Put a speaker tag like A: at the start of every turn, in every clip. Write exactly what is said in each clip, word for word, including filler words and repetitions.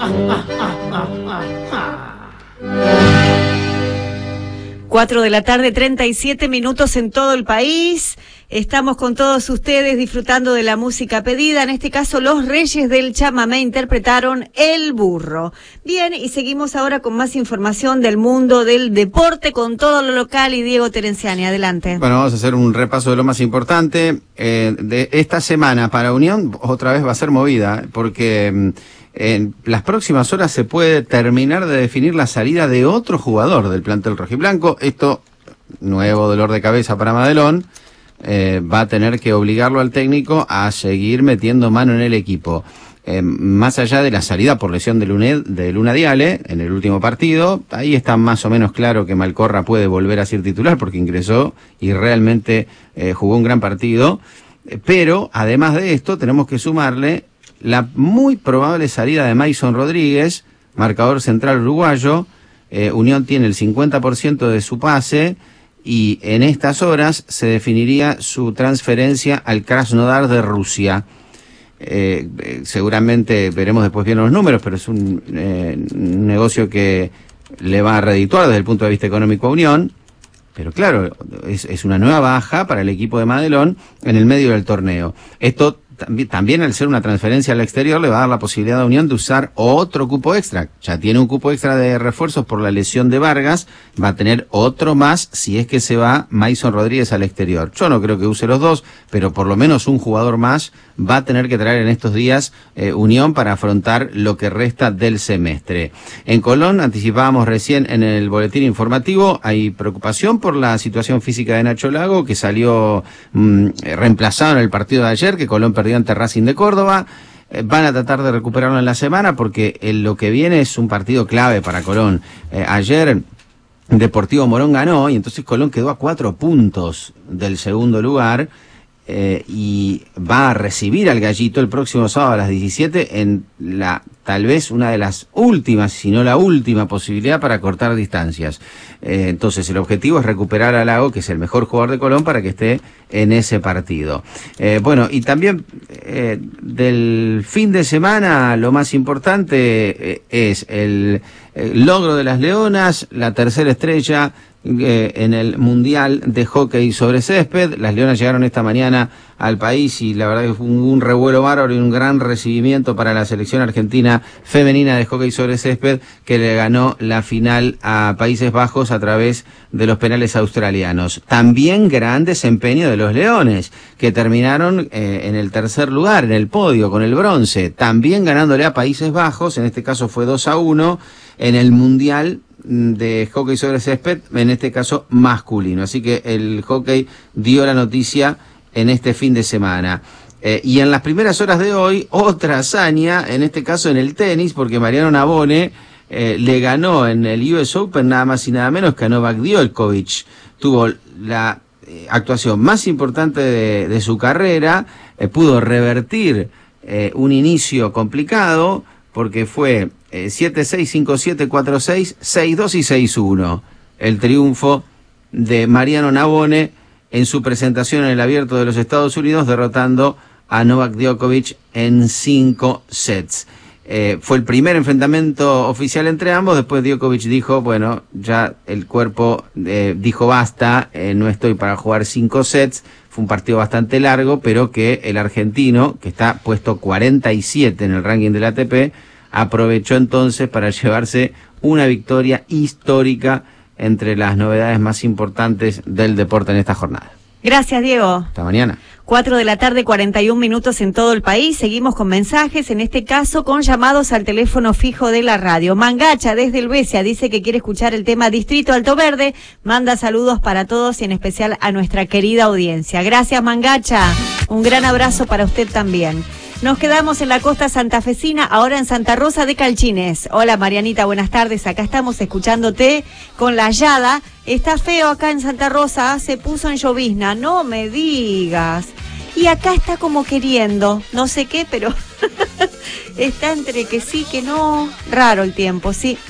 A: Cuatro de la tarde, treinta y siete minutos en todo el país. Estamos con todos ustedes disfrutando de la música pedida. En este caso, los Reyes del Chamamé interpretaron El Burro. Bien, y seguimos ahora con más información del mundo del deporte con todo lo local y Diego Terenciani. Adelante.
B: Bueno, vamos a hacer un repaso de lo más importante. Eh, de esta semana para Unión, otra vez va a ser movida, porque en las próximas horas se puede terminar de definir la salida de otro jugador del plantel rojiblanco. Esto, nuevo dolor de cabeza para Madelón. Eh, va a tener que obligarlo al técnico a seguir metiendo mano en el equipo. Eh, más allá de la salida por lesión de Luna, de Luna Diale en el último partido, ahí está más o menos claro que Malcorra puede volver a ser titular porque ingresó y realmente eh, jugó un gran partido. Eh, pero además de esto tenemos que sumarle la muy probable salida de Mason Rodríguez, marcador central uruguayo. eh, Unión tiene el cincuenta por ciento de su pase y en estas horas se definiría su transferencia al Krasnodar de Rusia. Eh, eh, seguramente veremos después bien los números, pero es un, eh, un negocio que le va a redituar desde el punto de vista económico a Unión. Pero claro, es, es una nueva baja para el equipo de Madelón en el medio del torneo. Esto también, también al ser una transferencia al exterior le va a dar la posibilidad a Unión de usar otro cupo extra. Ya tiene un cupo extra de refuerzos por la lesión de Vargas, va a tener otro más si es que se va Mason Rodríguez al exterior. Yo no creo que use los dos, pero por lo menos un jugador más va a tener que traer en estos días eh, Unión para afrontar lo que resta del semestre. En Colón, anticipábamos recién en el boletín informativo, hay preocupación por la situación física de Nacho Lago, que salió mmm, reemplazado en el partido de ayer, que Colón perdió ante Racing de Córdoba. Eh, van a tratar de recuperarlo en la semana porque eh, lo que viene es un partido clave para Colón. Eh, ayer Deportivo Morón ganó y entonces Colón quedó a cuatro puntos del segundo lugar. Eh, y va a recibir al Gallito el próximo sábado a las diecisiete en la tal vez una de las últimas, si no la última posibilidad para cortar distancias. Eh, entonces el objetivo es recuperar a Lago, que es el mejor jugador de Colón, para que esté en ese partido. Eh, bueno, y también eh, del fin de semana lo más importante eh, es el, el logro de las Leonas, la tercera estrella Eh, en el Mundial de Hockey sobre Césped. Las Leonas llegaron esta mañana al país y la verdad que fue un, un revuelo bárbaro y un gran recibimiento para la selección argentina femenina de Hockey sobre Césped, que le ganó la final a Países Bajos a través de los penales australianos. También gran desempeño de los Leones, que terminaron eh, en el tercer lugar, en el podio, con el bronce, también ganándole a Países Bajos, en este caso fue dos a uno, en el Mundial de Hockey sobre Césped, en este caso masculino. Así que el hockey dio la noticia en este fin de semana. Eh, y en las primeras horas de hoy, otra hazaña, en este caso en el tenis, porque Mariano Navone eh, le ganó en el U S Open nada más y nada menos que a Novak Djokovic. Tuvo la eh, actuación más importante de, de su carrera, eh, pudo revertir eh, un inicio complicado, porque fue eh, siete seis, cinco siete, cuatro seis, seis dos y seis uno. El triunfo de Mariano Navone en su presentación en el Abierto de los Estados Unidos, derrotando a Novak Djokovic en cinco sets. Eh, fue el primer enfrentamiento oficial entre ambos. Después Djokovic dijo, bueno, ya el cuerpo eh, dijo basta, eh, no estoy para jugar cinco sets. Fue un partido bastante largo, pero que el argentino, que está puesto cuarenta y siete en el ranking del A T P, aprovechó entonces para llevarse una victoria histórica entre las novedades más importantes del deporte en esta jornada.
A: Gracias, Diego.
B: Hasta mañana.
A: Cuatro de la tarde, cuarenta y un minutos en todo el país. Seguimos con mensajes, en este caso con llamados al teléfono fijo de la radio. Mangacha, desde el Besia, dice que quiere escuchar el tema Distrito Alto Verde. Manda saludos para todos y en especial a nuestra querida audiencia. Gracias, Mangacha. Un gran abrazo para usted también. Nos quedamos en la costa santafesina, ahora en Santa Rosa de Calchines. Hola Marianita, buenas tardes. Acá estamos escuchándote con la Yada. Está feo acá en Santa Rosa, se puso en llovizna, no me digas. Y acá está como queriendo, no sé qué, pero está entre que sí, que no. Raro el tiempo, sí.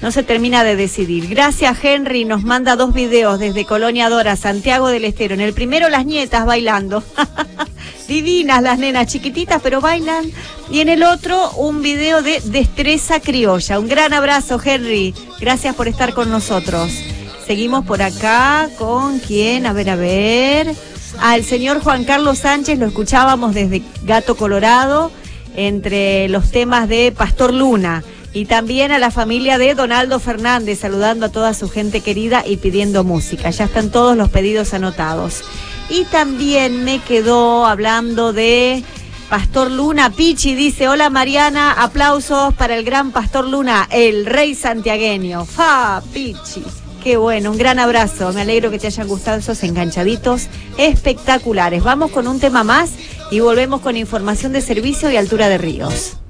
A: No se termina de decidir. Gracias, Henry. Nos manda dos videos desde Colonia Dora, Santiago del Estero. En el primero, las nietas bailando. Divinas las nenas, chiquititas, pero bailan. Y en el otro, un video de destreza criolla. Un gran abrazo, Henry. Gracias por estar con nosotros. Seguimos por acá con quién, a ver, a ver. Al señor Juan Carlos Sánchez, lo escuchábamos desde Gato Colorado, entre los temas de Pastor Luna. Y también a la familia de Donaldo Fernández, saludando a toda su gente querida y pidiendo música. Ya están todos los pedidos anotados. Y también me quedó hablando de Pastor Luna. Pichi dice, hola Mariana, aplausos para el gran Pastor Luna, el rey santiagueño. ¡Fa, Pichi! Qué bueno, un gran abrazo. Me alegro que te hayan gustado esos enganchaditos espectaculares. Vamos con un tema más y volvemos con información de servicio y altura de ríos.